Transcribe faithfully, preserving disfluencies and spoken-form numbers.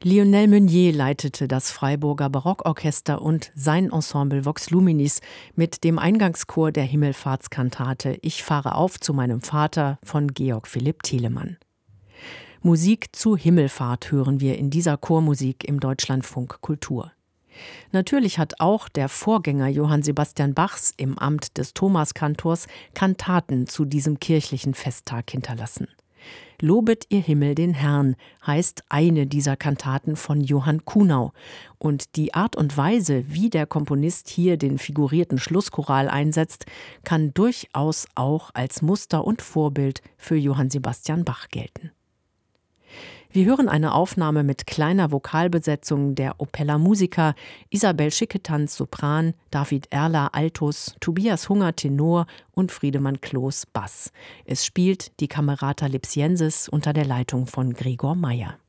Lionel Meunier leitete das Freiburger Barockorchester und sein Ensemble Vox Luminis mit dem Eingangschor der Himmelfahrtskantate Ich fahre auf zu meinem Vater von Georg Philipp Telemann. Musik zu Himmelfahrt hören wir in dieser Chormusik im Deutschlandfunk Kultur. Natürlich hat auch der Vorgänger Johann Sebastian Bachs im Amt des Thomaskantors Kantaten zu diesem kirchlichen Festtag hinterlassen. Lobet ihr Himmel den Herrn heißt eine dieser Kantaten von Johann Kuhnau. Und die Art und Weise, wie der Komponist hier den figurierten Schlusschoral einsetzt, kann durchaus auch als Muster und Vorbild für Johann Sebastian Bach gelten. Wir hören eine Aufnahme mit kleiner Vokalbesetzung der Opella Musica, Isabel Schicketanz Sopran, David Erler Altus, Tobias Hunger Tenor und Friedemann Kloß Bass. Es spielt die Camerata Lipsiensis unter der Leitung von Gregor Meyer.